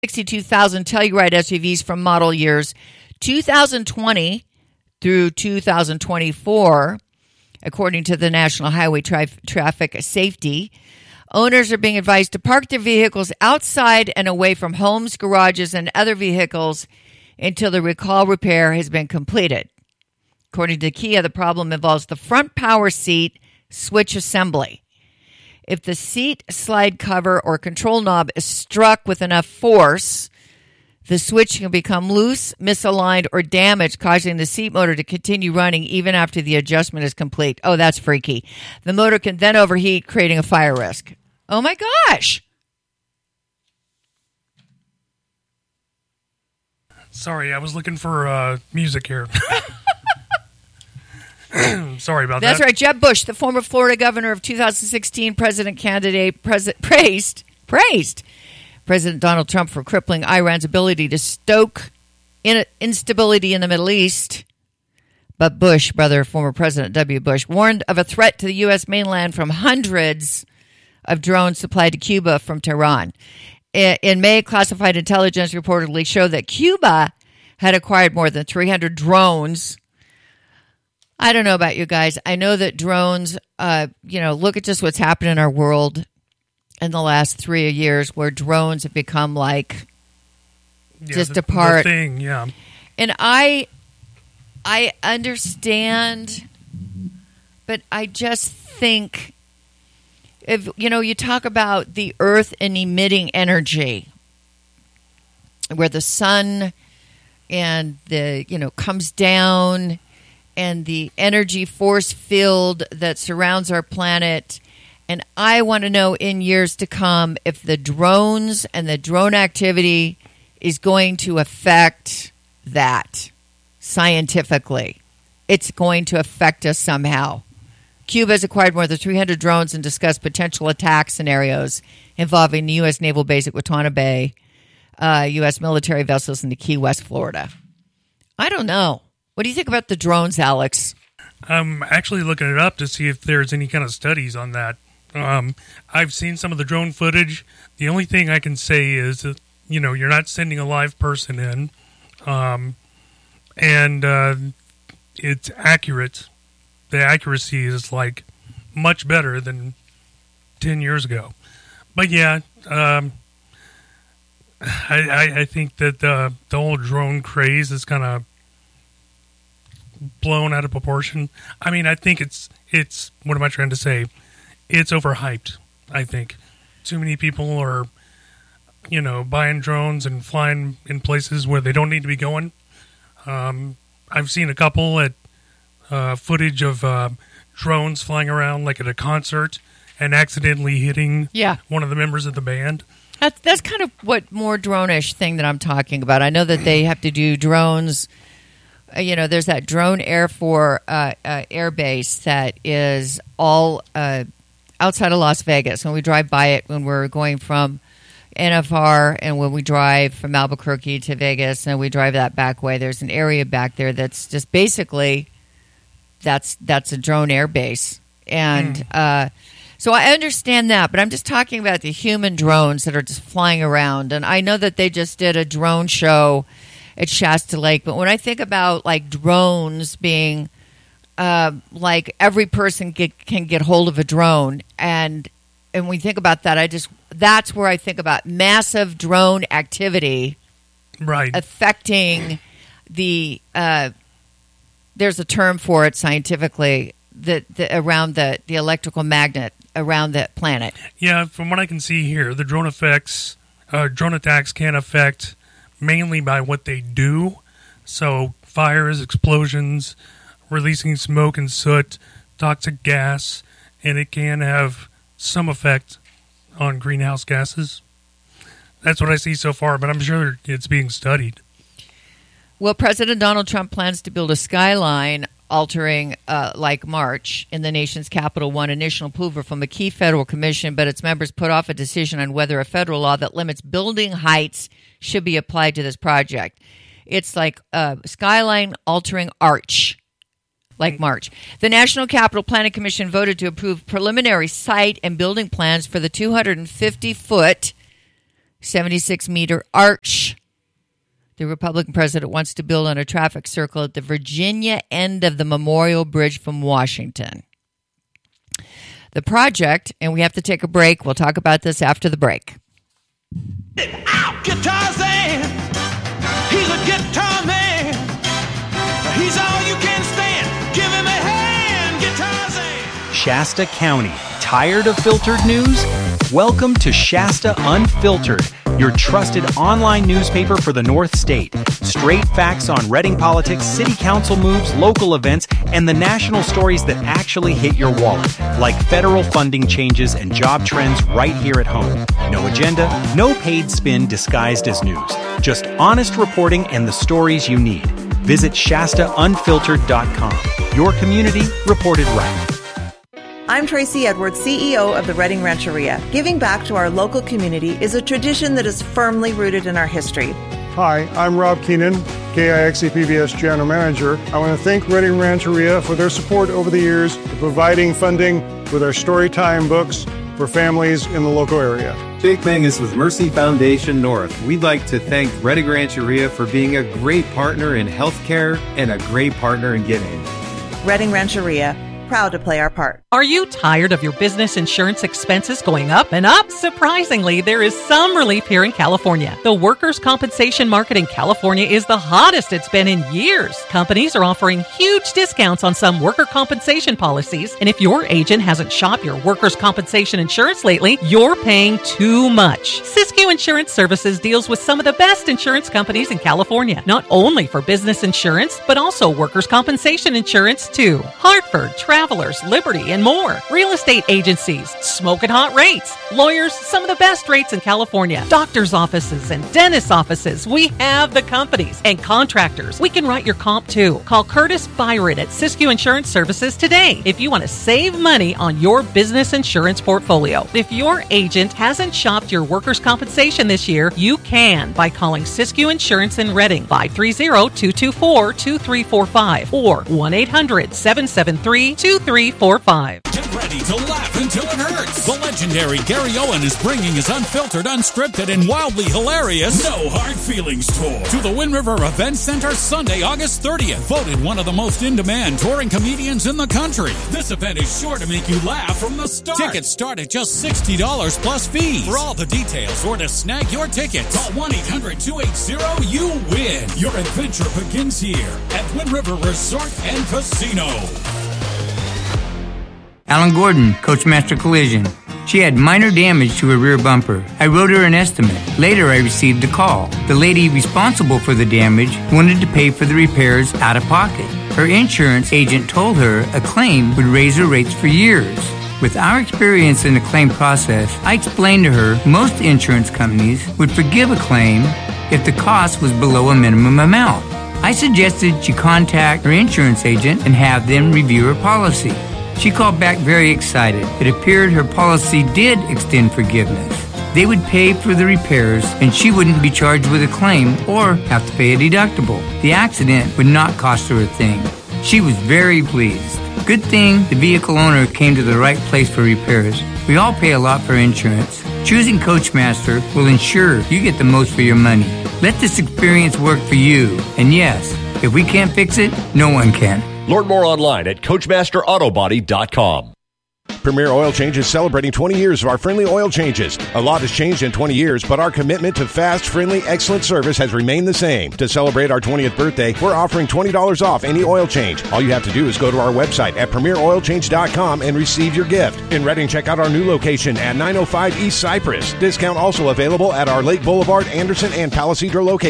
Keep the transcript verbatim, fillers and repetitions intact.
sixty-two thousand Telluride S U Vs from model years two thousand twenty through two thousand twenty-four, according to the National Highway Tra- Traffic Safety. Owners are being advised to park their vehicles outside and away from homes, garages, and other vehicles until the recall repair has been completed. According to Kia, the problem involves the front power seat switch assembly. If the seat slide cover or control knob is struck with enough force, the switch can become loose, misaligned, or damaged, causing the seat motor to continue running even after the adjustment is complete. Oh, that's freaky. The motor can then overheat, creating a fire risk. Oh, my gosh. Sorry, I was looking for uh, music here. Sorry about That's that. That's right. Jeb Bush, the former Florida governor of two thousand sixteen president candidate, pres- praised praised President Donald Trump for crippling Iran's ability to stoke in- instability in the Middle East. But Bush, brother of former President W. Bush, warned of a threat to the U S mainland from hundreds of drones supplied to Cuba from Tehran. In May, classified intelligence reportedly showed that Cuba had acquired more than three hundred drones. I don't know about you guys. I know that drones, uh, you know, look at just what's happened in our world in the last three years where drones have become like yeah, just the, a part. The thing, yeah. And I, I understand, but I just think, if you know, you talk about the earth and emitting energy, where the sun and the, you know, comes down, and the energy force field that surrounds our planet. And I want to know in years to come if the drones and the drone activity is going to affect that scientifically. It's going to affect us somehow. Cuba has acquired more than three hundred drones and discussed potential attack scenarios involving the U S naval base at Guantanamo, uh, U S military vessels in the Key West, Florida. I don't know. What do you think about the drones, Alex? I'm actually looking it up to see if there's any kind of studies on that. Um, I've seen some of the drone footage. The only thing I can say is that, you know, you're not sending a live person in, um, and uh, it's accurate. The accuracy is, like, much better than ten years ago. But, yeah, um, I, I, I think that uh, the whole drone craze is kind of blown out of proportion. I mean, I think it's, it's, what am I trying to say? It's overhyped, I think. Too many people are, you know, buying drones and flying in places where they don't need to be going. Um, I've seen a couple at uh, footage of uh, drones flying around like at a concert and accidentally hitting yeah. one of the members of the band. That's, that's kind of what more drone-ish thing that I'm talking about. I know that they have to do drones. Uh, you know, there's that Drone Air Force uh, uh, air base that is all uh, outside of Las Vegas. When we drive by it, when we're going from N F R and when we drive from Albuquerque to Vegas and we drive that back way, there's an area back there that's just basically that's that's a drone air base. And mm. uh, so I understand that, but I'm just talking about the human drones that are just flying around. And I know that they just did a drone show at Shasta Lake, but when I think about like drones being uh, like every person get, can get hold of a drone, and and we think about that, I just that's where I think about massive drone activity, right, affecting the. Uh, there's a term for it scientifically that the, around the the electrical magnet around the planet. Yeah, from what I can see here, the drone effects, uh, drone attacks can affect mainly by what they do. So fires, explosions, releasing smoke and soot, toxic gas, and it can have some effect on greenhouse gases. That's what I see so far, but I'm sure it's being studied. Well, President Donald Trump plans to build a skyline altering uh, like March in the nation's capital won initial approval from a key federal commission, but its members put off a decision on whether a federal law that limits building heights should be applied to this project. It's like a skyline altering arch, like March. The National Capital Planning Commission voted to approve preliminary site and building plans for the two hundred fifty foot seventy-six meter arch the Republican president wants to build on a traffic circle at the Virginia end of the Memorial Bridge from Washington. The project, and we have to take a break. We'll talk about this after the break. Ow! Guitar Zan! He's a guitar man! He's all you can stand! Give him a hand! Guitar Zan! Shasta County. Tired of filtered news? Welcome to Shasta Unfiltered, your trusted online newspaper for the North State. Straight facts on Reading politics, city council moves, local events, and the national stories that actually hit your wallet, like federal funding changes and job trends right here at home. No agenda, no paid spin disguised as news. Just honest reporting and the stories you need. Visit Shasta Unfiltered dot com. Your community reported right. I'm Tracy Edwards, C E O of the Reading Rancheria. Giving back to our local community is a tradition that is firmly rooted in our history. Hi, I'm Rob Keenan, K I X E P B S General Manager. I want to thank Reading Rancheria for their support over the years, providing funding with our Storytime books for families in the local area. Jake Mangus with Mercy Foundation North. We'd like to thank Reading Rancheria for being a great partner in healthcare and a great partner in giving. Reading Rancheria, proud to play our part. Are you tired of your business insurance expenses going up and up? Surprisingly, there is some relief here in California. The workers' compensation market in California is the hottest it's been in years. Companies are offering huge discounts on some worker compensation policies, and if your agent hasn't shopped your workers' compensation insurance lately, you're paying too much. Siskiyou Insurance Services deals with some of the best insurance companies in California, not only for business insurance, but also workers' compensation insurance too. Hartford, Travelers, Liberty, and more. Real estate agencies, smoking hot rates. Lawyers, some of the best rates in California. Doctors' offices and dentist offices. We have the companies and contractors. We can write your comp too. Call Curtis Byron at Siskiyou Insurance Services today if you want to save money on your business insurance portfolio. If your agent hasn't shopped your workers' compensation this year, you can by calling Siskiyou Insurance in Reading, five three zero, two two four, two three four five or one eight hundred, seven seven three, two three four five. Get ready to laugh until it hurts. The legendary Gary Owen is bringing his unfiltered, unscripted, and wildly hilarious No Hard Feelings tour to the Wind River Event Center Sunday, August thirtieth. Voted one of the most in-demand touring comedians in the country. This event is sure to make you laugh from the start. Tickets start at just sixty dollars plus fees. For all the details or to snag your tickets, call one eight hundred, two eight zero, you win. Your adventure begins here at Wind River Resort and Casino. Alan Gordon, Coachmaster Collision. She had minor damage to her rear bumper. I wrote her an estimate. Later, I received a call. The lady responsible for the damage wanted to pay for the repairs out of pocket. Her insurance agent told her a claim would raise her rates for years. With our experience in the claim process, I explained to her most insurance companies would forgive a claim if the cost was below a minimum amount. I suggested she contact her insurance agent and have them review her policy. She called back very excited. It appeared her policy did extend forgiveness. They would pay for the repairs and she wouldn't be charged with a claim or have to pay a deductible. The accident would not cost her a thing. She was very pleased. Good thing the vehicle owner came to the right place for repairs. We all pay a lot for insurance. Choosing Coachmaster will ensure you get the most for your money. Let this experience work for you. And yes, if we can't fix it, no one can. Learn more online at Coachmaster Auto Body dot com. Premier Oil Change is celebrating twenty years of our friendly oil changes. A lot has changed in twenty years, but our commitment to fast, friendly, excellent service has remained the same. To celebrate our twentieth birthday, we're offering twenty dollars off any oil change. All you have to do is go to our website at Premier Oil Change dot com and receive your gift. In Reading, check out our new location at nine oh five East Cypress. Discount also available at our Lake Boulevard, Anderson, and Palisadro locations.